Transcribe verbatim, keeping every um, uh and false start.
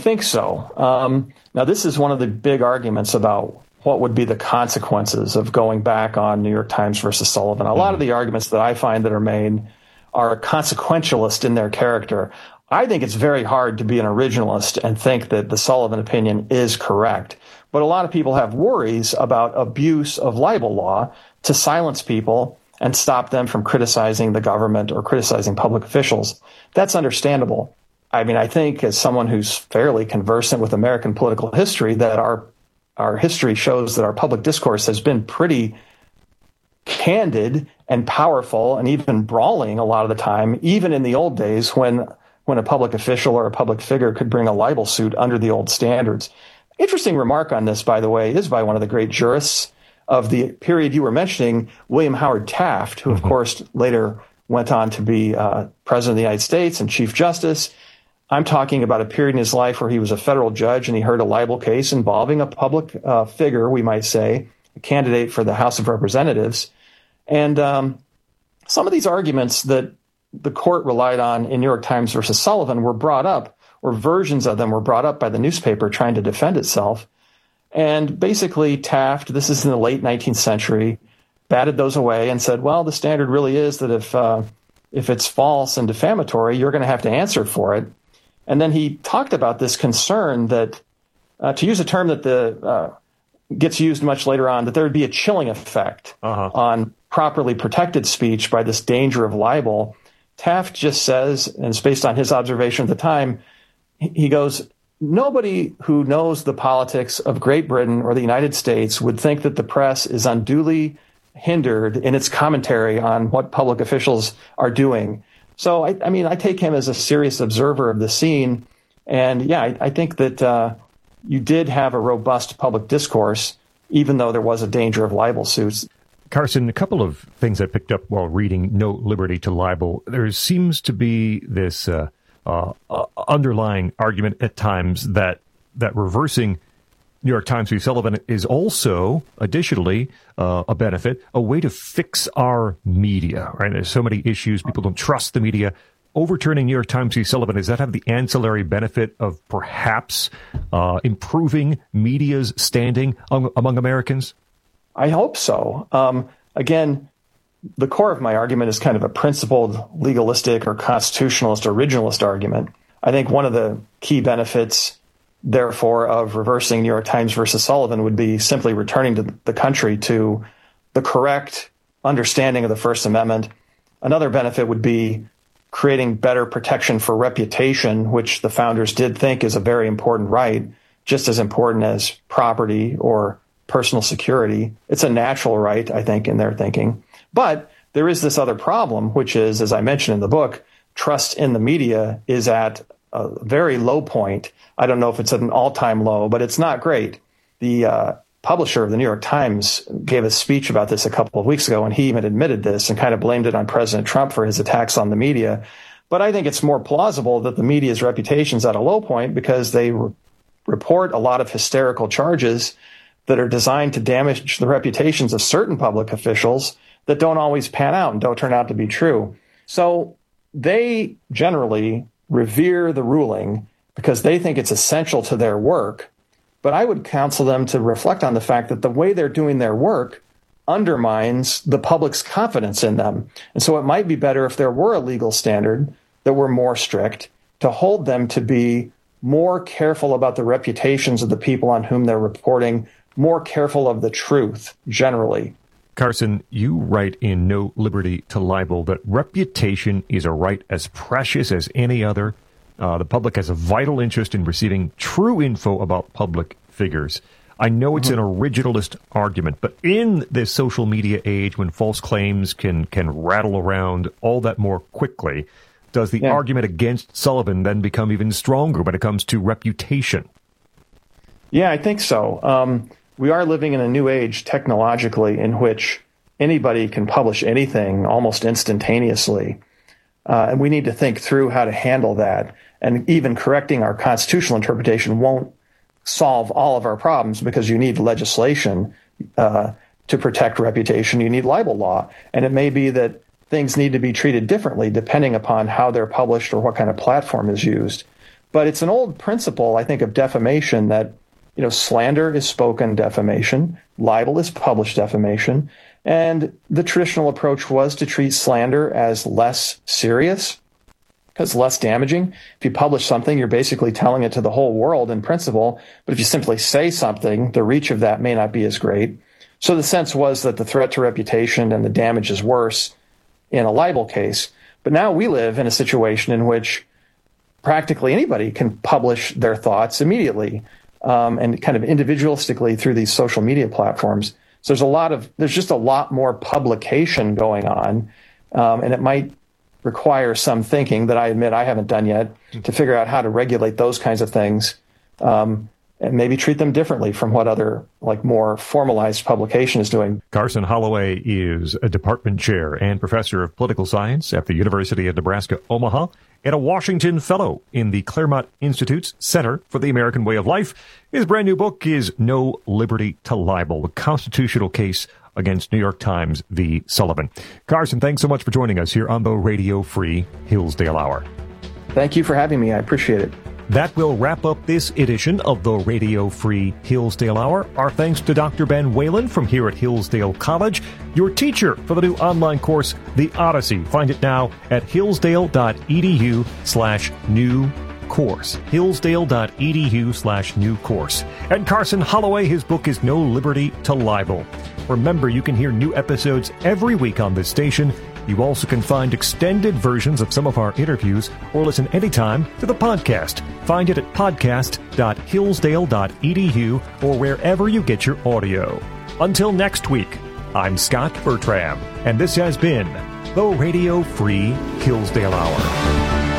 think so. Um, now, this is one of the big arguments about what would be the consequences of going back on New York Times versus Sullivan. A lot of the arguments that I find that are made are consequentialist in their character. I think it's very hard to be an originalist and think that the Sullivan opinion is correct. But a lot of people have worries about abuse of libel law to silence people and stop them from criticizing the government or criticizing public officials. That's understandable. I mean, I think as someone who's fairly conversant with American political history, that our our history shows that our public discourse has been pretty candid and powerful and even brawling a lot of the time, even in the old days when when a public official or a public figure could bring a libel suit under the old standards. Interesting remark on this, by the way, is by one of the great jurists of the period you were mentioning, William Howard Taft, who, of course, later went on to be uh, President of the United States and Chief Justice. I'm talking about a period in his life where he was a federal judge and he heard a libel case involving a public uh, figure, we might say, a candidate for the House of Representatives. And um, some of these arguments that the court relied on in New York Times versus Sullivan were brought up, or versions of them were brought up by the newspaper trying to defend itself. And basically Taft, this is in the late nineteenth century, batted those away and said, well, the standard really is that if uh, if it's false and defamatory, you're going to have to answer for it. And then he talked about this concern that, uh, to use a term that the uh, gets used much later on, that there would be a chilling effect uh-huh. on properly protected speech by this danger of libel. Taft just says, and it's based on his observation at the time, he goes, nobody who knows the politics of Great Britain or the United States would think that the press is unduly hindered in its commentary on what public officials are doing. So, I, I mean, I take him as a serious observer of the scene. And yeah, I, I think that uh, you did have a robust public discourse, even though there was a danger of libel suits. Carson, a couple of things I picked up while reading No Liberty to Libel. There seems to be this uh, uh, uh, underlying argument at times that that reversing New York Times v. Sullivan is also, additionally, uh, a benefit, a way to fix our media, right? There's so many issues. People don't trust the media. Overturning New York Times v. Sullivan, does that have the ancillary benefit of perhaps uh, improving media's standing um, among Americans? I hope so. Um, again, the core of my argument is kind of a principled legalistic or constitutionalist originalist argument. I think one of the key benefits, therefore, of reversing New York Times versus Sullivan would be simply returning to the country to the correct understanding of the First Amendment. Another benefit would be creating better protection for reputation, which the founders did think is a very important right, just as important as property or personal security. It's a natural right, I think, in their thinking. But there is this other problem, which is, as I mentioned in the book, trust in the media is at a very low point. I don't know if it's at an all-time low, but it's not great. The uh, publisher of the New York Times gave a speech about this a couple of weeks ago, and he even admitted this and kind of blamed it on President Trump for his attacks on the media. But I think it's more plausible that the media's reputation is at a low point because they re- report a lot of hysterical charges that are designed to damage the reputations of certain public officials that don't always pan out and don't turn out to be true. So they generally revere the ruling because they think it's essential to their work. But I would counsel them to reflect on the fact that the way they're doing their work undermines the public's confidence in them. And so it might be better if there were a legal standard that were more strict to hold them to be more careful about the reputations of the people on whom they're reporting, more careful of the truth generally. Carson, you write in No Liberty to Libel that reputation is a right as precious as any other. Uh, the public has a vital interest in receiving true info about public figures. I know it's mm-hmm. an originalist argument, but in this social media age when false claims can, can rattle around all that more quickly, does the yeah. argument against Sullivan then become even stronger when it comes to reputation? Yeah, I think so. Um, we are living in a new age technologically in which anybody can publish anything almost instantaneously. Uh, and we need to think through how to handle that. And even correcting our constitutional interpretation won't solve all of our problems because you need legislation uh, to protect reputation. You need libel law. And it may be that things need to be treated differently depending upon how they're published or what kind of platform is used. But it's an old principle, I think, of defamation that, you know, slander is spoken defamation, libel is published defamation, and the traditional approach was to treat slander as less serious, because less damaging. If you publish something, you're basically telling it to the whole world in principle, but if you simply say something, the reach of that may not be as great. So the sense was that the threat to reputation and the damage is worse in a libel case. But now we live in a situation in which practically anybody can publish their thoughts immediately, um, and kind of individualistically through these social media platforms. So there's a lot of, there's just a lot more publication going on, um, and it might require some thinking that I admit I haven't done yet to figure out how to regulate those kinds of things, um, and maybe treat them differently from what other, like, more formalized publication is doing. Carson Holloway is a department chair and professor of political science at the University of Nebraska, Omaha, and a Washington Fellow in the Claremont Institute's Center for the American Way of Life. His brand new book is No Liberty to Libel, a constitutional case against New York Times v. Sullivan. Carson, thanks so much for joining us here on the Radio Free Hillsdale Hour. Thank you for having me. I appreciate it. That will wrap up this edition of the Radio Free Hillsdale Hour. Our thanks to Doctor Ben Whalen from here at Hillsdale College, your teacher for the new online course, The Odyssey. Find it now at hillsdale.edu slash new course. Hillsdale.edu slash new course. And Carson Holloway, his book is No Liberty to Libel. Remember, you can hear new episodes every week on this station. You also can find extended versions of some of our interviews or listen anytime to the podcast. Find it at podcast dot hillsdale dot e d u or wherever you get your audio. Until next week, I'm Scott Bertram, and this has been the Radio Free Hillsdale Hour.